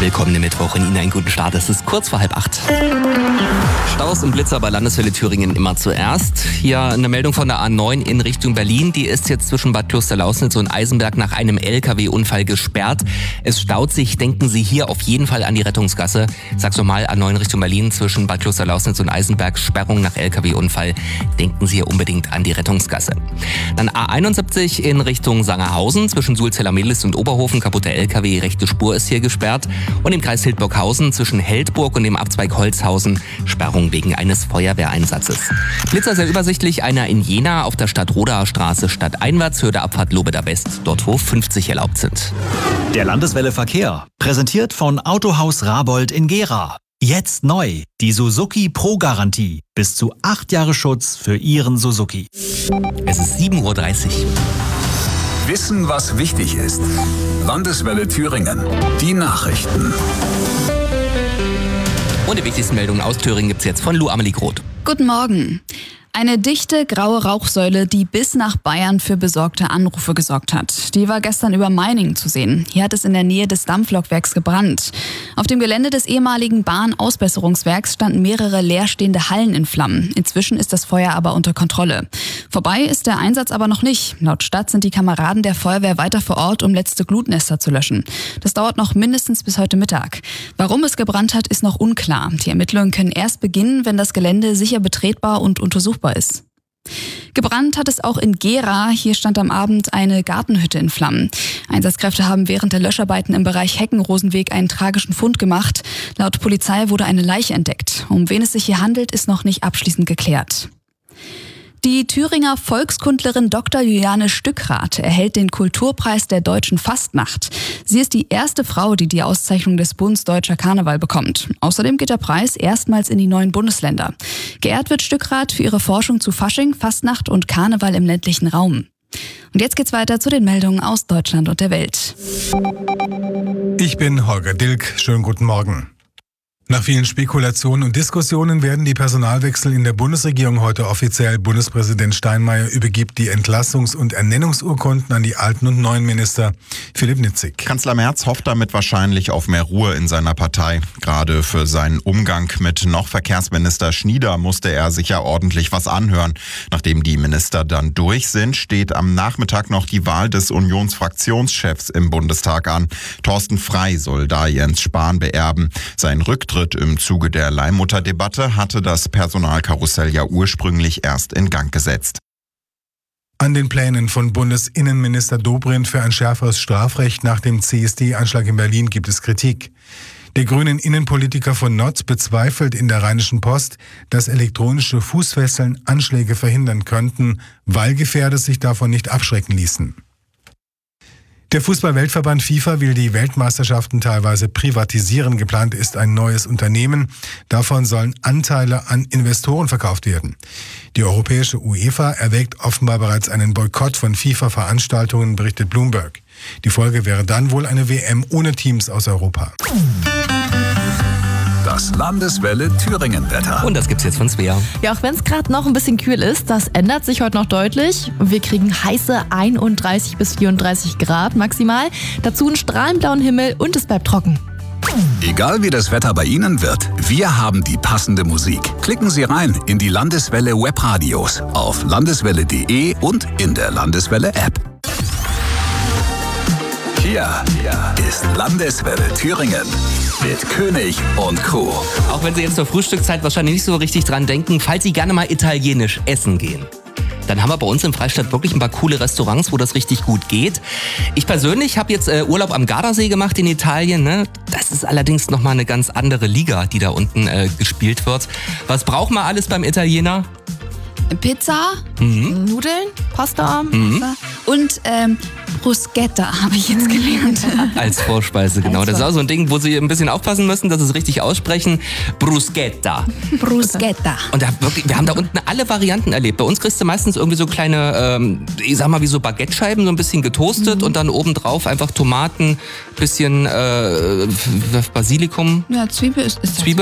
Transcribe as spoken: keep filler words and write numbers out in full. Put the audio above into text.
Willkommen im Mittwoch und Ihnen einen guten Start. Es ist kurz vor halb acht. Staus und Blitzer bei Landeswelle Thüringen immer zuerst. Hier eine Meldung von der A neun in Richtung Berlin. Die ist jetzt zwischen Bad Klosterlausnitz und Eisenberg nach einem L K W-Unfall gesperrt. Es staut sich. Denken Sie hier auf jeden Fall an die Rettungsgasse. Sag's nochmal, A neun Richtung Berlin zwischen Bad Klosterlausnitz und Eisenberg. Sperrung nach L K W-Unfall. Denken Sie hier unbedingt an die Rettungsgasse. Dann A einundsiebzig in Richtung Sangerhausen zwischen Sulzeller-Medlitz und Oberhofen. Kaputter L K W. Rechte Spur ist hier gesperrt. Und im Kreis Hildburghausen zwischen Heldburg und dem Abzweig Holzhausen Sperrung wegen eines Feuerwehreinsatzes. Blitzer sehr übersichtlich, einer in Jena auf der Stadtrodaer Straße stadteinwärts, Höhe der Abfahrt Lobeda West, dort wo fünfzig erlaubt sind. Der Landeswelle Verkehr, präsentiert von Autohaus Rabold in Gera. Jetzt neu, die Suzuki Pro-Garantie. Bis zu acht Jahre Schutz für Ihren Suzuki. Es ist sieben Uhr dreißig. Wissen, was wichtig ist. Landeswelle Thüringen. Die Nachrichten. Und die wichtigsten Meldungen aus Thüringen gibt's jetzt von Lou Amelie Groth. Guten Morgen. Eine dichte, graue Rauchsäule, die bis nach Bayern für besorgte Anrufe gesorgt hat. Die war gestern über Meiningen zu sehen. Hier hat es in der Nähe des Dampflokwerks gebrannt. Auf dem Gelände des ehemaligen Bahnausbesserungswerks standen mehrere leerstehende Hallen in Flammen. Inzwischen ist das Feuer aber unter Kontrolle. Vorbei ist der Einsatz aber noch nicht. Laut Stadt sind die Kameraden der Feuerwehr weiter vor Ort, um letzte Glutnester zu löschen. Das dauert noch mindestens bis heute Mittag. Warum es gebrannt hat, ist noch unklar. Die Ermittlungen können erst beginnen, wenn das Gelände sicher betretbar und untersuchbar ist. Gebrannt hat es auch in Gera. Hier stand am Abend eine Gartenhütte in Flammen. Einsatzkräfte haben während der Löscharbeiten im Bereich Heckenrosenweg einen tragischen Fund gemacht. Laut Polizei wurde eine Leiche entdeckt. Um wen es sich hier handelt, ist noch nicht abschließend geklärt. Die Thüringer Volkskundlerin Doktor Juliane Stückrath erhält den Kulturpreis der deutschen Fastnacht. Sie ist die erste Frau, die die Auszeichnung des Bundes Deutscher Karneval bekommt. Außerdem geht der Preis erstmals in die neuen Bundesländer. Geehrt wird Stückrath für ihre Forschung zu Fasching, Fastnacht und Karneval im ländlichen Raum. Und jetzt geht's weiter zu den Meldungen aus Deutschland und der Welt. Ich bin Holger Dilk. Schönen guten Morgen. Nach vielen Spekulationen und Diskussionen werden die Personalwechsel in der Bundesregierung heute offiziell. Bundespräsident Steinmeier übergibt die Entlassungs- und Ernennungsurkunden an die alten und neuen Minister. Philipp Nitzig. Kanzler Merz hofft damit wahrscheinlich auf mehr Ruhe in seiner Partei. Gerade für seinen Umgang mit noch Verkehrsminister Schnieder musste er sich ja ordentlich was anhören. Nachdem die Minister dann durch sind, steht am Nachmittag noch die Wahl des Unionsfraktionschefs im Bundestag an. Thorsten Frey soll da Jens Spahn beerben. Sein Rücktritt im Zuge der Leihmutterdebatte hatte das Personalkarussell ja ursprünglich erst in Gang gesetzt. An den Plänen von Bundesinnenminister Dobrindt für ein schärferes Strafrecht nach dem C S D-Anschlag in Berlin gibt es Kritik. Der grünen Innenpolitiker von Notz bezweifelt in der Rheinischen Post, dass elektronische Fußfesseln Anschläge verhindern könnten, weil Gefährder sich davon nicht abschrecken ließen. Der Fußball-Weltverband FIFA will die Weltmeisterschaften teilweise privatisieren. Geplant ist ein neues Unternehmen. Davon sollen Anteile an Investoren verkauft werden. Die europäische UEFA erwägt offenbar bereits einen Boykott von FIFA-Veranstaltungen, berichtet Bloomberg. Die Folge wäre dann wohl eine W M ohne Teams aus Europa. Das Landeswelle Thüringen-Wetter. Und das gibt's jetzt von Svea. Ja, auch wenn es gerade noch ein bisschen kühl ist, das ändert sich heute noch deutlich. Wir kriegen heiße einunddreißig bis vierunddreißig Grad maximal. Dazu einen strahlend blauen Himmel und es bleibt trocken. Egal wie das Wetter bei Ihnen wird, wir haben die passende Musik. Klicken Sie rein in die Landeswelle Webradios auf landeswelle punkt de und in der Landeswelle-App. Hier, hier ist Landeswelle Thüringen mit König und Co. Auch wenn Sie jetzt zur Frühstückszeit wahrscheinlich nicht so richtig dran denken, falls Sie gerne mal italienisch essen gehen, dann haben wir bei uns im Freistaat wirklich ein paar coole Restaurants, wo das richtig gut geht. Ich persönlich habe jetzt äh, Urlaub am Gardasee gemacht in Italien. Ne? Das ist allerdings nochmal eine ganz andere Liga, die da unten äh, gespielt wird. Was braucht man alles beim Italiener? Pizza, mhm. Nudeln, Pasta mhm. und ähm, Bruschetta habe ich jetzt gelernt. Als Vorspeise, genau. Als das ist auch so ein Ding, wo Sie ein bisschen aufpassen müssen, dass Sie es richtig aussprechen. Bruschetta. Bruschetta. Und da wirklich, wir haben da unten alle Varianten erlebt. Bei uns kriegst du meistens irgendwie so kleine, ähm, ich sag mal wie so Baguette-Scheiben, so ein bisschen getoastet mhm. und dann obendrauf einfach Tomaten, bisschen äh, Basilikum. Ja, Zwiebel ist, ist Zwiebel.